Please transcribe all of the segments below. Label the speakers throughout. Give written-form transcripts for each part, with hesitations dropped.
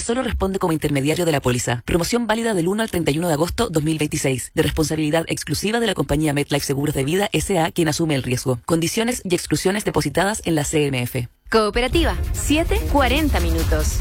Speaker 1: solo responde como intermediario de la póliza. Promoción válida del 1 al 31 de agosto 2026. De responsabilidad exclusiva de la compañía MetLife Seguros de Vida S.A., quien asume el riesgo. Condiciones y exclusiones depositadas en la CMF.
Speaker 2: Cooperativa, 7:40 minutos.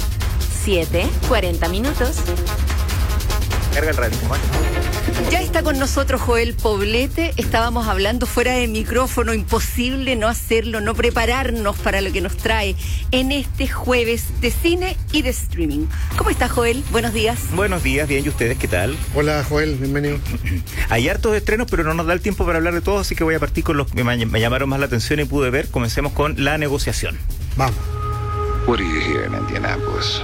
Speaker 2: 7:40 minutos.
Speaker 3: Carga el radio.
Speaker 4: Ya está con nosotros Joel Poblete. Estábamos hablando fuera de micrófono, imposible no hacerlo, no prepararnos para lo que nos trae en este jueves de cine y de streaming. ¿Cómo está, Joel? Buenos días.
Speaker 3: Buenos días, bien, ¿y ustedes qué tal?
Speaker 5: Hola, Joel, bienvenido.
Speaker 3: Hay hartos estrenos, pero no nos da el tiempo para hablar de todos, así que voy a partir con los que me llamaron más la atención y pude ver. Comencemos con La Negociación.
Speaker 5: Vamos.
Speaker 6: What do you hear in Indianapolis?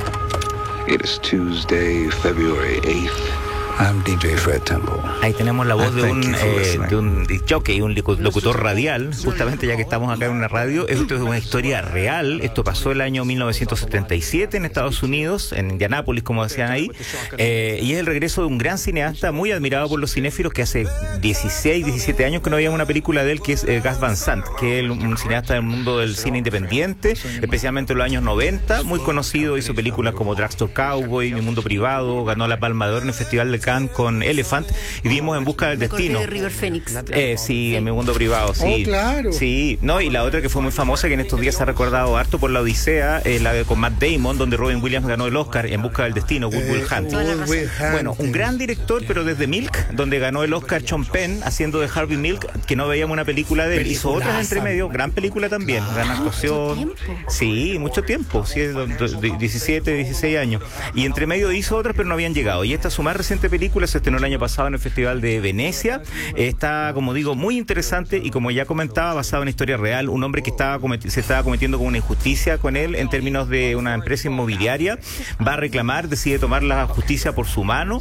Speaker 6: It is Tuesday, February 8th. I'm DJ Fred Temple.
Speaker 3: Ahí tenemos la voz de un jockey, un locutor radial, justamente ya que estamos acá en una radio. Esto es una historia real. Esto pasó el año 1977 en Estados Unidos, en Indianápolis, como decían ahí. Y es el regreso de un gran cineasta muy admirado por los cinéfilos, que hace 16, 17 años que no había una película de él, que es Gus Van Sant, que es un cineasta del mundo del cine independiente, especialmente en los años 90, muy conocido. Hizo películas como Drugstore Cowboy, Mi Mundo Privado, ganó la Palma de Oro en el Festival de con Elephant, y vimos En Busca del Destino.
Speaker 4: De River Phoenix.
Speaker 3: Sí, en Mi Mundo Privado, sí.
Speaker 5: Oh, claro.
Speaker 3: Sí, no, y la otra que fue muy famosa, que en estos días se ha recordado harto por La Odisea, la de con Matt Damon, donde Robin Williams ganó el Oscar, En Busca del Destino, Good Will Hunting. Bueno, un gran director, pero desde Milk, donde ganó el Oscar Sean Penn, haciendo de Harvey Milk, que no veíamos una película de él. Hizo otras entre medio, gran película también, gran actuación. Sí, mucho tiempo, sí, 17, 16 años. Y entre medio hizo otras, pero no habían llegado. Y esta es su más reciente película, se estrenó el año pasado en el Festival de Venecia. Está, como digo, muy interesante, y como ya comentaba, basado en historia real. Un hombre que se estaba cometiendo como una injusticia con él en términos de una empresa inmobiliaria. Va a reclamar, decide tomar la justicia por su mano,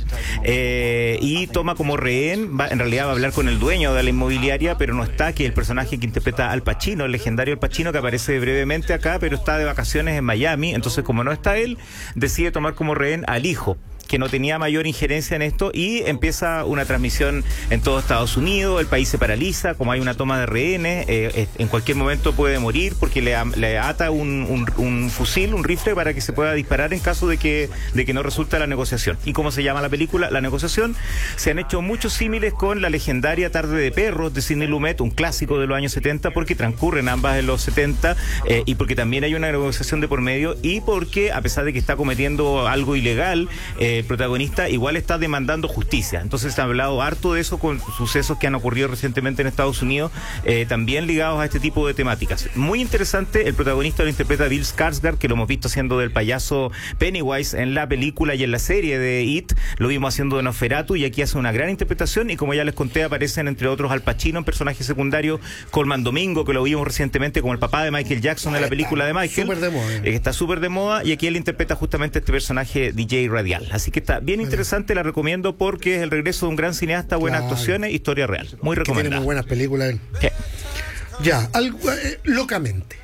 Speaker 3: y toma como rehén, en realidad va a hablar con el dueño de la inmobiliaria, pero no está, que es el personaje que interpreta Al Pacino, el legendario Al Pacino, que aparece brevemente acá, pero está de vacaciones en Miami. Entonces, como no está él, decide tomar como rehén al hijo, que no tenía mayor injerencia en esto, y empieza una transmisión en todo Estados Unidos. El país se paraliza, como hay una toma de rehenes, en cualquier momento puede morir, porque le ata un fusil, un rifle, para que se pueda disparar en caso de que no resulta la negociación. ¿Y cómo se llama la película? La Negociación. Se han hecho muchos símiles con la legendaria Tarde de Perros de Sidney Lumet, un clásico de los años 70, porque transcurren ambas en los 70, y porque también hay una negociación de por medio, y porque, a pesar de que está cometiendo algo ilegal, el protagonista igual está demandando justicia. Entonces se ha hablado harto de eso, con sucesos que han ocurrido recientemente en Estados Unidos, también ligados a este tipo de temáticas. Muy interesante. El protagonista lo interpreta Bill Skarsgård, que lo hemos visto haciendo del payaso Pennywise en la película y en la serie de It. Lo vimos haciendo de Nosferatu, y aquí hace una gran interpretación, y como ya les conté, aparecen entre otros Al Pacino en personaje secundario, Colman Domingo, que lo vimos recientemente como el papá de Michael Jackson en la película de Michael,
Speaker 5: súper de moda.
Speaker 3: Está súper de moda, y aquí él interpreta justamente este personaje DJ radial. Así que está bien interesante, la recomiendo, porque es el regreso de un gran cineasta, buenas actuaciones, historia real, muy recomendada.
Speaker 5: Tiene muy buenas películas él.
Speaker 3: Sí.
Speaker 5: Ya, algo, locamente.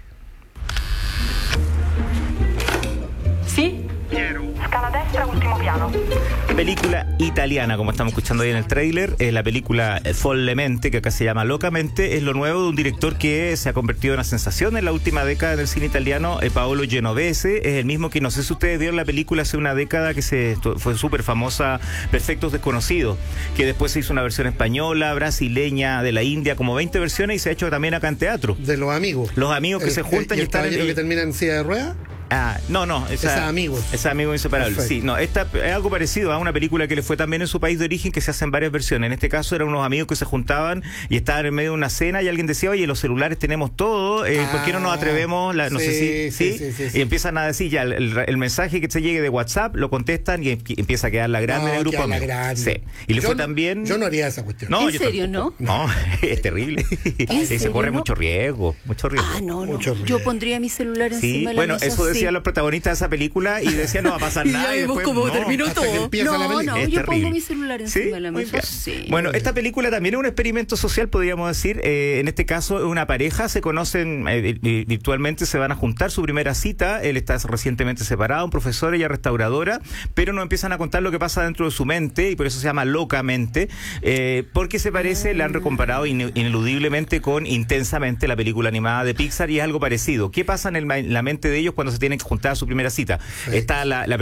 Speaker 7: Sì? Scala destra, ultimo piano.
Speaker 3: Película italiana, como estamos escuchando ahí en el tráiler. La película Follemente, que acá se llama Locamente, es lo nuevo de un director que se ha convertido en una sensación en la última década del cine italiano, Paolo Genovese. Es el mismo que, no sé si ustedes vieron la película hace una década, que fue súper famosa, Perfectos Desconocidos, que después se hizo una versión española, brasileña, de la India, como 20 versiones, y se ha hecho también acá en teatro.
Speaker 5: De los amigos.
Speaker 3: Los amigos que se juntan
Speaker 5: y
Speaker 3: y están...
Speaker 5: el caballero que termina en silla de ruedas.
Speaker 3: No, esa Amigos Inseparables.
Speaker 5: Perfecto.
Speaker 3: Sí, no, esta es algo parecido a una película que le fue también en su país de origen, que se hacen varias versiones. En este caso eran unos amigos que se juntaban y estaban en medio de una cena, y alguien decía, oye, los celulares tenemos todo, ¿por qué no nos atrevemos? No sé si y empiezan a decir ya el mensaje que se llegue de WhatsApp, lo contestan, y empieza a quedar la grande en el grupo. Sí. Y fue también...
Speaker 5: Yo no haría esa cuestión.
Speaker 3: No,
Speaker 4: ¿en serio, no?
Speaker 3: No, es terrible. Se corre mucho riesgo.
Speaker 4: No. Yo pondría mi celular encima de la mesa.
Speaker 3: Eso decían los protagonistas de esa película, y decían, no va a pasar nada.
Speaker 4: Y ya vimos cómo terminó todo. Yo pongo mi celular encima de la mesa. Sí.
Speaker 3: Bueno, esta película también es un experimento social, podríamos decir. En este caso, es una pareja, se conocen virtualmente, se van a juntar, su primera cita. Él está recientemente separado, un profesor, ella restauradora, pero no empiezan a contar lo que pasa dentro de su mente, y por eso se llama Locamente, porque se parece, la han comparado ineludiblemente con Intensamente, la película animada de Pixar, y es algo parecido. ¿Qué pasa en la mente de ellos cuando se tienen que juntar a su primera cita? Está la